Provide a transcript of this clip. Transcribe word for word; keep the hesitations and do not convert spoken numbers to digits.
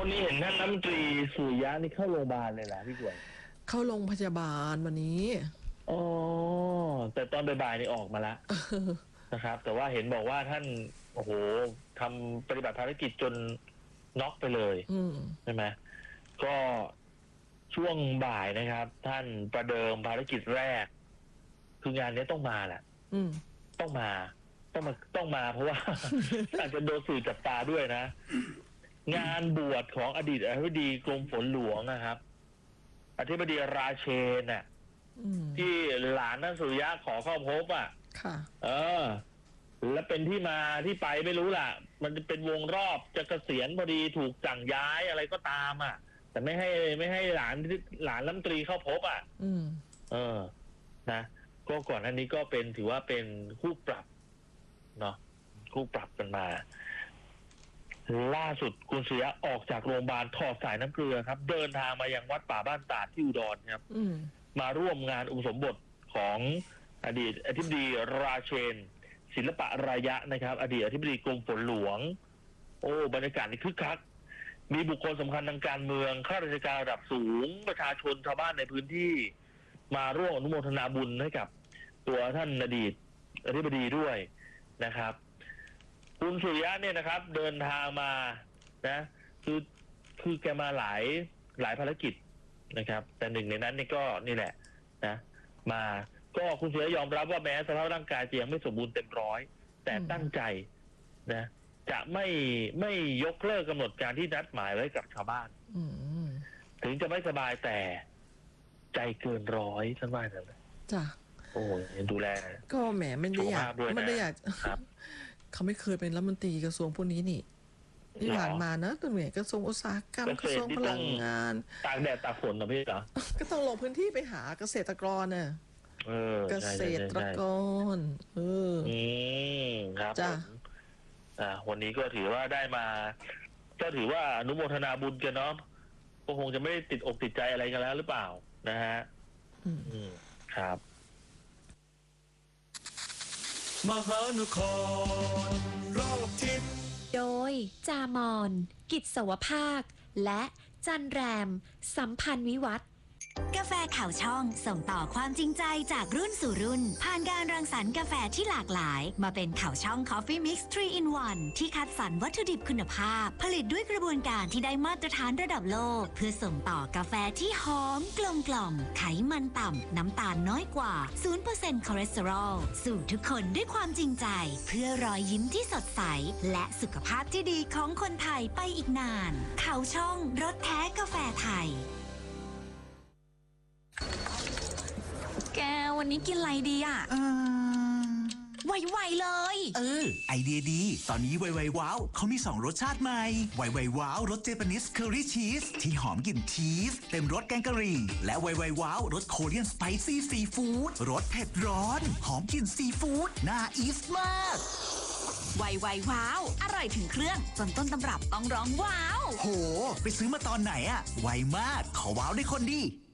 วันนี้เห็นท่านรัฐมนตรีสุริยะนี่เข้าโรงพยาบาลเลยเหรอพี่กวยเข้าโรงพยาบาลวันนี้อ๋อแต่ตอนบ่ายๆนี่ออกมาแล้วนะครับ แต่ว่าเห็นบอกว่าท่านโอ้โหทำปฏิบัติภารกิจจนน็อกไปเลยใช่ไหมก็ช่วงบ่ายนะครับ ท่านประเดิมภารกิจแรกคืองานนี้ต้องมาแหละต้องมาต้องมาต้องมาเพราะว่า อาจจะโดนสื่อจับตาด้วยนะงานบวชของอดีตอธิบดีกรมฝนหลวงนะครับอธิบดีราเชนน่ะที่หลานท่านสุริยะขอเข้าพบอ่ะเออและเป็นที่มาที่ไปไม่รู้ล่ะมันเป็นวงรอบจะเกษียณพอดีถูกสั่งย้ายอะไรก็ตามอ่ะแต่ไม่ให้ไม่ให้หลานหลานรัฐมนตรีเข้าพบอ่ะเออนะก็ก่อนหน้านี้ก็เป็นถือว่าเป็นคู่ปรับเนาะคู่ปรับกันมาล่าสุดคุณสุริยะออกจากโรงพยาบาลถอดสายน้ำเกลือครับเดินทางมายังวัดป่าบ้านตาดที่อุดรครับมาร่วมงานอุปสมบทของอดีตอธิบดีราเชนศิลปะระยะนะครับอดีตอธิบดีกรมฝนหลวงโอ้บรรยากาศนี่คึกคักมีบุคคลสำคัญทางการเมืองข้าราชการระดับสูงประชาชนชาวบ้านในพื้นที่มาร่วมอนุโมทนาบุญให้กับตัวท่านอดีตอธิบดีด้วยนะครับคุณสุริยะเนี่ยนะครับเดินทางมานะคือคือแกมาหลายหลายภารกิจนะครับแต่หนึ่งในนั้นนี่ก็นี่แหละนะมาก็คุณสุริยะยอมรับว่าแม้สภาพร่างกายจะยังไม่สมบูรณ์เต็มร้อยแต่ตั้งใจนะจะไม่ไม่ยกเลิกกำหนดการที่นัดหมายไว้กับชาวบ้านถึงจะไม่สบายแต่ใจเกินร้อยท่านว่าอย่างไรจ้ะโอ้ยดูแลก็แหมไม่ได้อยากไม่ได้อยากเขาไม่เคยเป็นรัฐมนตรีกระทรวงพวกนี้นี่ที่ผ่านมานะตัวเนี่ยกระทรวงอุตสาหกรรมกระทรวงพลังงานตากแดดตากฝนนะพี่เหรอก็ต้องลงพื้นที่ไปหาเกษตรกรน่ะเกษตรกรเอออืมครับจ้ะอ่าวันนี้ก็ถือว่าได้มาก็ถือว่าอนุโมทนาบุญกันเนาะก็คงจะไม่ได้ติดอกติดใจอะไรกันแล้วหรือเปล่านะฮะอืมครับมหานครรอบทิศโดยจามอนกิจสวภาคและจันแรมสัมพันธ์วิวัฒน์กาแฟข่าวช่องส่งต่อความจริงใจจากรุ่นสู่รุ่นผ่านการรังสรรค์กาแฟที่หลากหลายมาเป็นข่าวช่อง Coffee Mix ทรี อิน วัน ที่คัดสรรวัตถุดิบคุณภาพผลิตด้วยกระบวนการที่ได้มาตรฐานระดับโลกเพื่อส่งต่อกาแฟที่หอมกลมกล่อมไขมันต่ำน้ำตาลน้อยกว่า ศูนย์เปอร์เซ็นต์ คอเลสเตอรอลสู่ทุกคนด้วยความจริงใจเพื่อรอยยิ้มที่สดใสและสุขภาพที่ดีของคนไทยไปอีกนานข่าวช่องรสแท้กาแฟไทยแกวันนี้กินอะไรดีอ่ะไวๆเลยเออไอเดียดีตอนนี้ไวๆว้าวเขามีสองรสชาติใหม่ไวๆว้าวรสเจแปนิสเคอรี่ชีสที่หอมกลิ่นชีสเต็มรสแกงกะหรี่และไวๆว้าวรสโคเรียนสไปซี่ซีฟู้ดรสเผ็ดร้อนหอมกลิ่นซีฟู้ดน่าอีฟมากไวๆว้าวอร่อยถึงเครื่องจนต้นตำรับต้องร้องว้าวโหไปซื้อมาตอนไหนอะไวมากขอว้าวได้คนดี